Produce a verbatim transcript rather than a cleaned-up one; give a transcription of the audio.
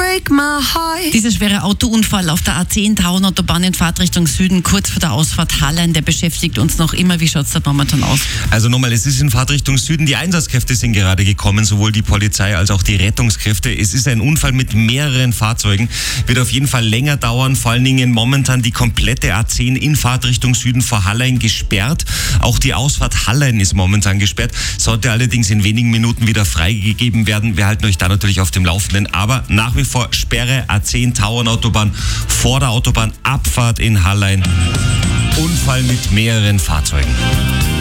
break my heart. Dieser schwere Autounfall auf der A zehn Tauernautobahn in Fahrtrichtung Süden, kurz vor der Ausfahrt Hallein, der beschäftigt uns noch immer. Wie schaut es da momentan aus? Also nochmal, es ist in Fahrtrichtung Süden. Die Einsatzkräfte sind gerade gekommen, sowohl die Polizei als auch die Rettungskräfte. Es ist ein Unfall mit mehreren Fahrzeugen. Wird auf jeden Fall länger dauern. Vor allen Dingen momentan die komplette A zehn in Fahrtrichtung Süden vor Hallein gesperrt. Auch die Ausfahrt Hallein ist momentan gesperrt. Sollte allerdings in wenigen Minuten wieder freigegeben werden. Wir halten euch da natürlich auf dem Laufenden. Aber nach wie vor Sperre A zehn Tauernautobahn vor der Autobahnabfahrt in Hallein. Unfall mit mehreren Fahrzeugen.